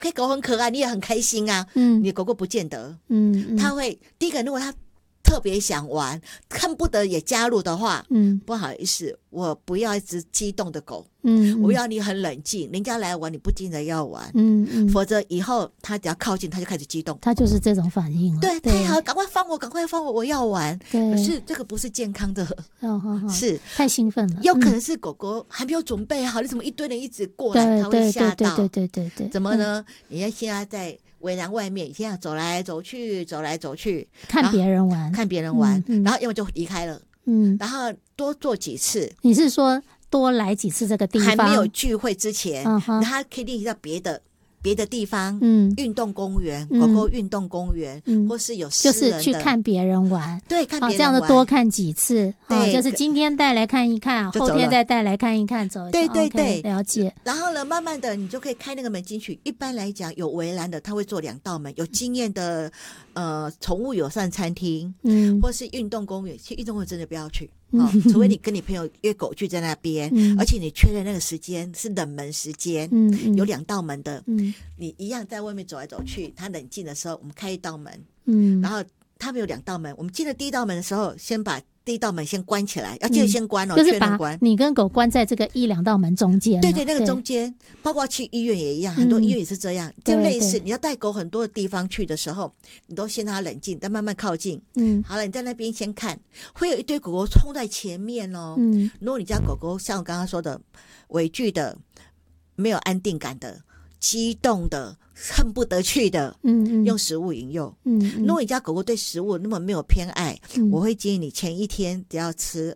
可以狗很可爱，你也很开心啊。你的狗狗不见得，它会第一个，如果它特别想玩，恨不得也加入的话，不好意思，我不要一只激动的狗，我要你很冷静，人家来玩你不见得要玩，否则以后他只要靠近他就开始激动， 他就是这种反应了。 对，太好，赶快放我，赶快放我，我要玩。可是这个不是健康的，是太兴奋了， 有可能是狗狗还没有准备好，你怎么一堆人一直过来，他会吓到。 对， 怎么呢？你要现在在围栏外面，现在走来走去， 看别人玩， 然后要么就离开了，然后多做几次。 你是说多来几次这个地方？ 还没有聚会之前，他可以练习到别的地方，运动公园，狗狗运动公园，或是有私人的， 就是去看别人玩， 对，看别人玩， 这样的多看几次， 对， 就是今天带来看一看，后天再带来看一看，走， 对， 了解。 然后呢，慢慢的你就可以开那个门进去。一般来讲，有围栏的他会做2道门，有经验的宠物友善餐厅，或是运动公园，其实运动公园真的不要去。除非你跟你朋友约狗聚在那边，而且你确认那个时间是冷门时间，有2道门的，你一样在外面走来走去，它冷静的时候我们开1道门，然后他们有2道门，我们进了第1道门的时候先把第1道门先关起来，要记得先关就是把你跟狗关在这个1-2道门中间。 对，那个中间，包括去医院也一样，很多医院也是这样，就类似你要带狗很多的地方去的时候，你都先让它冷静，再慢慢靠近。好了，你在那边先看，会有一堆狗狗冲在前面哦。如果你家狗狗像我刚刚说的，畏惧的、没有安定感的、激动的、恨不得去的，用食物引诱。如果你家狗狗对食物那么没有偏爱，我会建议你前一天只要吃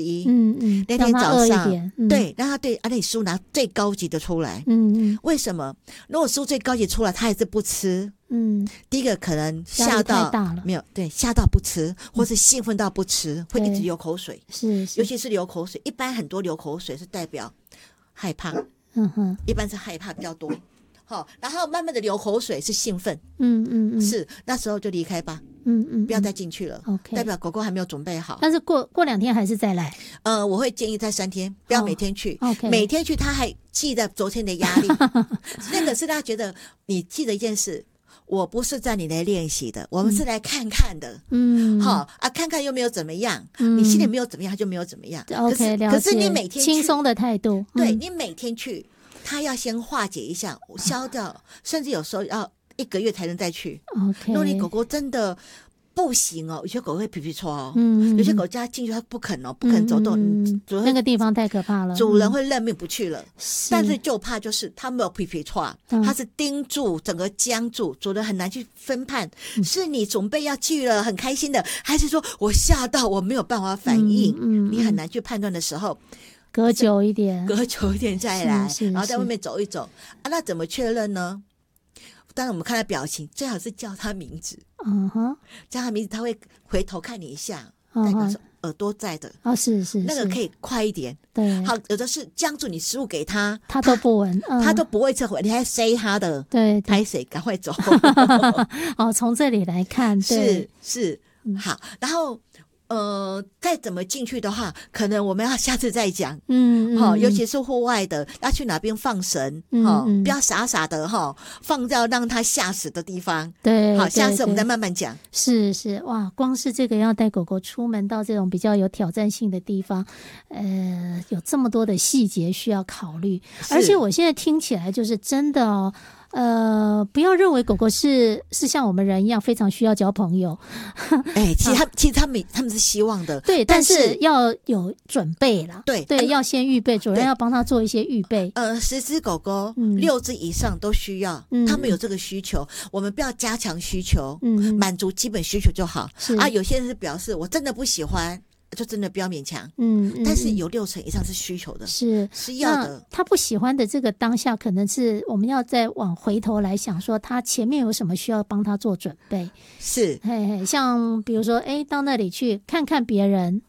1/2，那天早上对，让它对，你食物拿最高级的出来。为什么？如果食物最高级出来，它还是不吃。第一个可能吓到没有，对，吓到不吃，或是兴奋到不吃，会一直流口水。 是， 尤其是流口水，一般很多流口水是代表害怕。一般是害怕比较多。然后慢慢的流口水是兴奋，是那时候就离开吧，不要再进去了，代表狗狗还没有准备好。 但是过2天还是再来， 我会建议在3天，不要每天去，每天去他还记得昨天的压力，那个是他觉得你记得一件事，我不是在你来练习的，我们是来看看的，看看又没有怎么样，你心里没有怎么样，他就没有怎么样。可是你每天去轻松的态度， 对，你每天去。他要先化解一下，消掉，甚至有时候要1个月才能再去。如果你狗狗真的不行哦，有些狗会皮皮戳哦，有些狗家进去它不肯走动， 那个地方太可怕了， 主人会认命不去了。但是就怕就是它没有皮皮戳，它是盯住整个僵住，主人很难去分判，是你准备要去了很开心的，还是说我吓到我没有办法反应，你很难去判断的时候。 隔久一点再来，然后在外面走一走那怎么确认呢？当然我们看他表情，最好是叫他名字，叫他名字他会回头看你一下，代表说耳朵在的是那个可以快一点。 对， 好，有的是僵住，你食物给他， 他都不闻， 他都不会撤回，你还塞他的， 对， 拍谁赶快走。 从这里来看， 是好，然后。再怎么进去的话，可能我们要下次再讲。尤其是户外的，要去哪边放绳，不要傻傻的放到让他吓死的地方。 对， 好，下次我们再慢慢讲。 是哇，光是这个要带狗狗出门到这种比较有挑战性的地方，有这么多的细节需要考虑，而且我现在听起来就是真的哦。不要认为狗狗是像我们人一样非常需要交朋友。 其实他们是希望的， 对，但是要有准备啦。 对， 要先预备，主人要帮他做一些预备。 10只狗狗，6只以上都需要，他们有这个需求，我们不要加强需求，满足基本需求就好。有些人是表示我真的不喜欢。就真的不要勉强，但是有60%以上是需求的，是要的。 他不喜欢的这个当下，可能是我们要再往回头来想，说他前面有什么需要帮他做准备。 是， 像比如说，到那里去看看别人，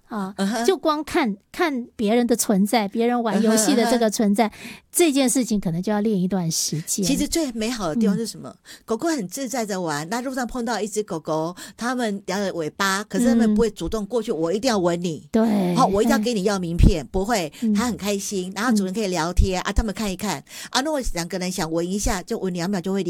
啊，就光看别人的存在，别人玩游戏的这个存在，这件事情可能就要练一段时间。 其实最美好的地方是什么？狗狗很自在的玩，那路上碰到一只狗狗，它们摇着尾巴，可是它们不会主动过去，我一定要吻你， 对， 好，我一定要给你要名片，不会，它很开心，然后主人可以聊天啊，他们看一看啊，如果2个人想闻一下，就闻2秒就会